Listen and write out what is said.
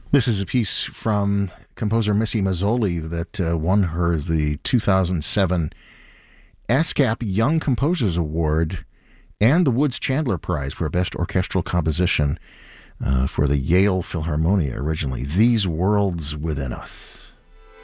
This is a piece from composer Missy Mazzoli that won her the 2007 ASCAP Young Composers Award and the Woods Chandler Prize for Best Orchestral Composition for the Yale Philharmonia originally. These Worlds Within Us.